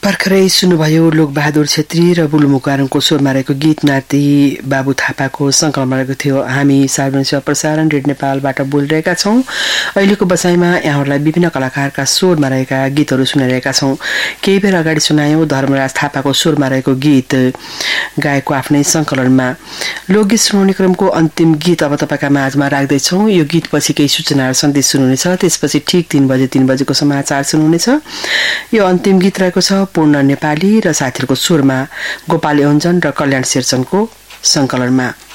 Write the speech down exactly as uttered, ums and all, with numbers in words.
भर्खरै सुन्नुभयो लोकबहादुर छेत्री र बुलु मुकारङको स्वरमा रहेको गीत नाति बाबु थापाको संकलनमा रहेको थियो। हामी सार्वजनिक सेवा प्रसारण रेडियो नेपालबाट बोलिरहेका छौं। अहिलेको बसाइमा यहाँहरूलाई विभिन्न कलाकारका स्वरमा रहेका गीतहरू सुनाइरहेका छौं। केही बेर अगाडि सुनायौं धर्मराज थापाको स्वरमा रहेको गीत गायकको आफ्नै संकलनमा। लोकगीत सुनाउने क्रमको अन्तिम गीत अब तपाईका माझमा राख्दैछौं। यो गीतपछि केही सूचना र सन्देश सुन्नुहुनेछ, त्यसपछि ठीक तीन बजे तीन बजेको समाचार सुन्नुहुनेछ। यो अन्तिम गीत रहेको छ पूर्ण नेपाली र साथीहरूको स्वरमा गोपाल योन्जन र कल्याण शेरचनको संकलनमा।